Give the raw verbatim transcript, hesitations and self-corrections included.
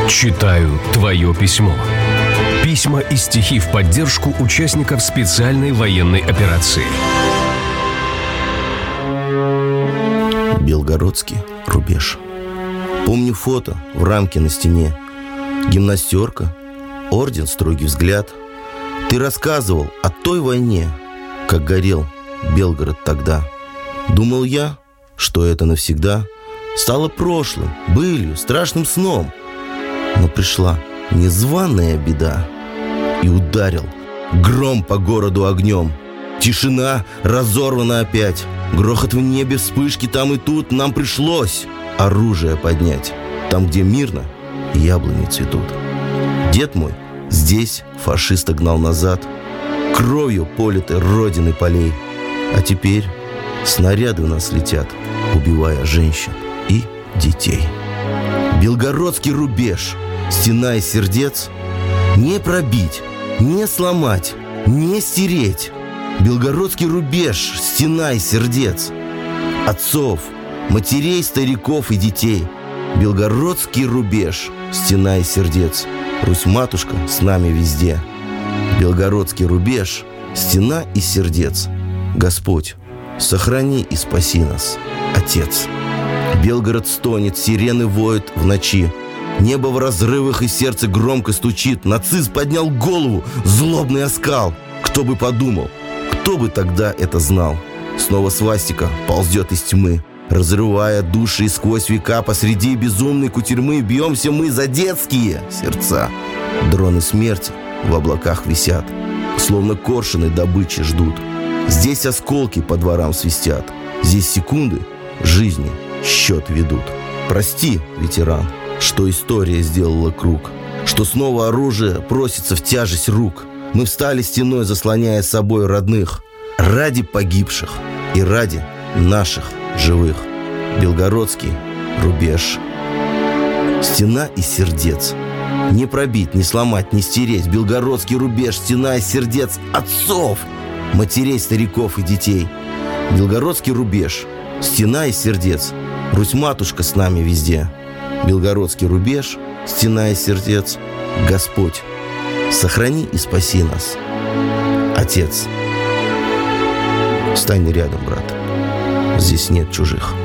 Читаю твое письмо. Письма и стихи в поддержку участников специальной военной операции. Белгородский рубеж. Помню фото в рамке на стене. Гимнастерка, орден, строгий взгляд. Ты рассказывал о той войне, как горел Белгород тогда. Думал я, что это навсегда стало прошлым, былью, страшным сном. Но пришла незваная беда, и ударил гром по городу огнем. Тишина разорвана опять. Грохот в небе, вспышки там и тут. Нам пришлось оружие поднять. Там, где мирно, яблони цветут. Дед мой здесь фашиста гнал назад, кровью политой родины полей. А теперь снаряды у нас летят, убивая женщин и детей. Белгородский рубеж, стена из сердец, не пробить, не сломать, не стереть. Белгородский рубеж, стена из сердец, отцов, матерей, стариков и детей. Белгородский рубеж, стена из сердец, Русь-матушка с нами везде. Белгородский рубеж, стена из сердец, Господь, сохрани и спаси нас, Отец. Белгород стонет, сирены воют в ночи. Небо в разрывах и сердце громко стучит. Нацист поднял голову, злобный оскал. Кто бы подумал, кто бы тогда это знал? Снова свастика ползет из тьмы, разрывая души, и сквозь века посреди безумной кутерьмы бьемся мы за детские сердца. Дроны смерти в облаках висят, словно коршуны добычи ждут. Здесь осколки по дворам свистят, здесь секунды жизни счет ведут. Прости, ветеран, что история сделала круг, что снова оружие просится в тяжесть рук. Мы встали стеной, заслоняя собой родных, ради погибших и ради наших живых. Белгородский рубеж, стена из сердец, не пробить, не сломать, не стереть. Белгородский рубеж, стена из сердец отцов, матерей, стариков и детей. Белгородский рубеж, стена из сердец, Русь-матушка с нами везде. Белгородский рубеж, стена из сердец, Господь, сохрани и спаси нас, Отец. Встань рядом, брат, здесь нет чужих.